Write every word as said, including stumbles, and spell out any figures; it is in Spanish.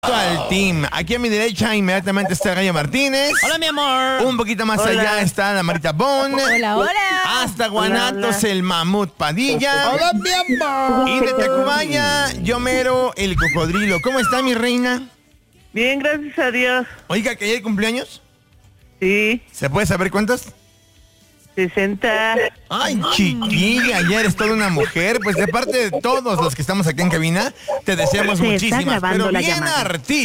Al team. Aquí a mi derecha inmediatamente está Gaya Martínez. Hola, mi amor. Un poquito más Hola. allá está la Marita Bon. Hola, hola. Hasta Guanatos, Hola, hola. el mamut Padilla. Hola, mi amor. Y de Tacubaya, yo mero el cocodrilo. ¿Cómo está mi reina? Bien, gracias a Dios. Oiga, que ya hay cumpleaños. Sí, ¿Se puede saber cuántos? sesenta. Ay, chiquilla, ya eres toda una mujer. Pues de parte de todos los que estamos aquí en cabina, te deseamos Se está muchísimas, grabando pero la bien llamada. artista.